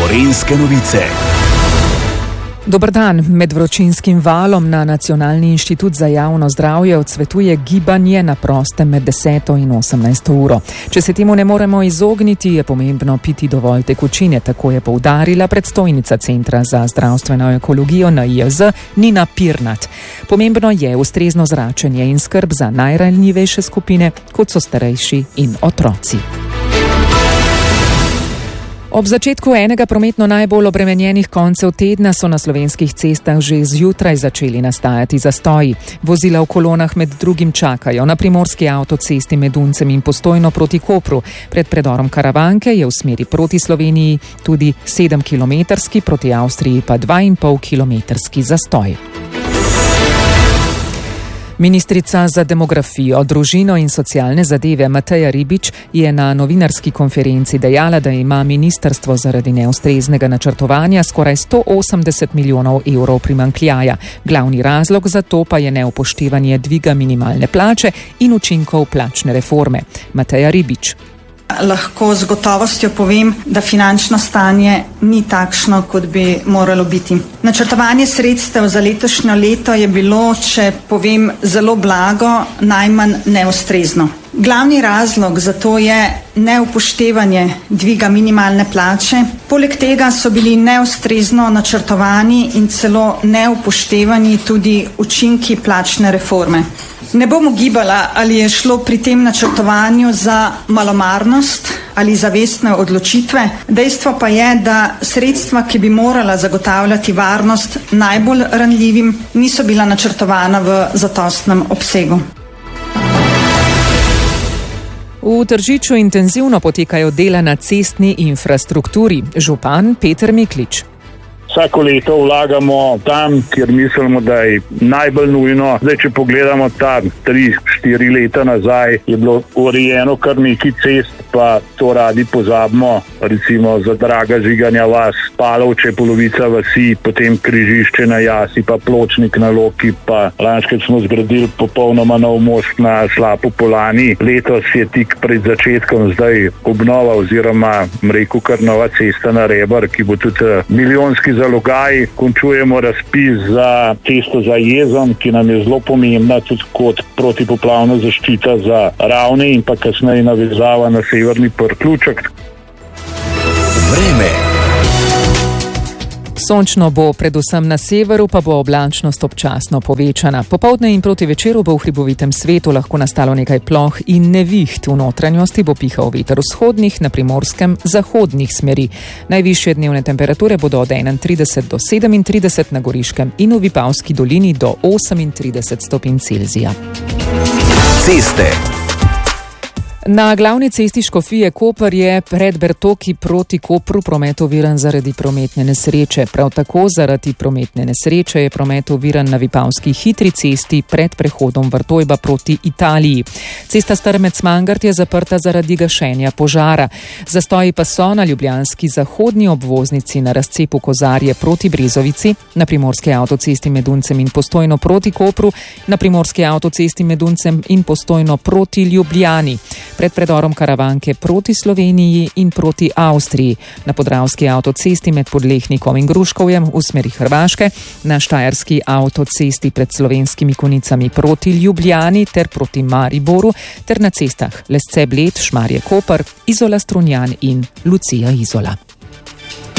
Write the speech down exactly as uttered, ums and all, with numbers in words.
Gorenjske novice. Dober dan. Med vročinskim valom na Nacionalni inštitut za javno zdravje odsvetuje gibanje na prostem med deseto in osemnajsto uro. Če se temu ne moremo izogniti, je pomembno piti dovolj tekočine, tako je poudarila predstojnica Centra za zdravstveno ekologijo N I J Z Nina Pirnat. Pomembno je ustrezno zračenje in skrb za najranljivejše skupine, kot so starejši in otroci. Ob začetku enega prometno najbolj obremenjenih koncev tedna so na slovenskih cestah že zjutraj začeli nastajati zastoji. Vozila v kolonah med drugim čakajo na primorski avtocesti med Uncem in Postojno proti Kopru. Pred predorom Karavanke je v smeri proti Sloveniji tudi sedemkilometrski, proti Avstriji pa dvainpolkilometrski zastoj. Ministrica za demografijo, družino in socialne zadeve Mateja Ribič je na novinarski konferenci dejala, da ima ministrstvo zaradi neustreznega načrtovanja skoraj sto osemdeset milijonov evrov primanjkljaja. Glavni razlog za to pa je neupoštevanje dviga minimalne plače in učinkov plačne reforme. Mateja Ribič. Lahko z gotovostjo povem, da finančno stanje ni takšno, kot bi moralo biti. Načrtovanje sredstev za letošnjo leto je bilo, če povem zelo blago, najmanj neustrezno. Glavni razlog za to je neupoštevanje dviga minimalne plače. Poleg tega so bili neustrezno načrtovani in celo neupoštevani tudi učinki plačne reforme. Ne bom ugibala, ali je šlo pri tem načrtovanju za malomarnost ali zavestne odločitve. Dejstvo pa je, da sredstva, ki bi morala zagotavljati varnost najbolj ranljivim, niso bila načrtovana v zadostnem obsegu. V Tržiču intenzivno potekajo dela na cestni infrastrukturi. Župan Peter Miklič. Vsako leto vlagamo tam, kjer mislimo, da je najbolj nujno. Zdaj, če pogledamo ta tri, štiri leta nazaj, je bilo urejeno kar nekaj cest, pa to radi pozabimo. Recimo za Draga Žiganja vas, Palovče, polovica vasi, potem križišče na Jasi, pa Pločnik na Loki, pa lanskrat smo zgradili popolnoma nov most na Slapu Polani. Letos je tik pred začetkom zdaj obnova oziroma, rekel, kar nova cesta na Rebar, ki bo tudi milijonski zalogaj. Končujemo razpis za cesto za Jezon, ki nam je zelo pomembna tudi kot protipoplavna zaščita za Ravne in pa kasneje navezava na severni priključek. Vreme. Sončno bo, predvsem na severu pa bo oblačnost občasno povečana. Popoldne in proti večeru bo v hribovitem svetu lahko nastalo nekaj ploh in neviht. V notranjosti bo pihal veter vzhodnih, na primorskem zahodnih smeri. Najvišje dnevne temperature bodo od enaintrideset do sedemintrideset na Goriškem in v Vipavski dolini do osemintrideset stopinj Celzija. Ceste. Na glavni cesti Škofije Koper je pred Bertoki proti Kopru promet oviran zaradi prometne nesreče. Prav tako zaradi prometne nesreče je promet oviran na Vipavski hitri cesti pred prehodom Vrtojba proti Italiji. Cesta Strmec-Mangart je zaprta zaradi gašenja požara. Zastoji pa so na ljubljanski zahodni obvoznici na razcepu Kozarje proti Brezovici, na primorski avtocesti med Uncem in Postojno proti Kopru, na primorski avtocesti med Uncem in Postojno proti Ljubljani, pred predorom Karavanke proti Sloveniji in proti Avstriji, na podravski avtocesti med Podlehnikom in Gruškovjem v smeri Hrvaške, na štajerski avtocesti pred Slovenskimi Konicami proti Ljubljani ter proti Mariboru, ter na cestah Lesce Bled, Šmarje Koper, Izola Strunjan in Lucija Izola.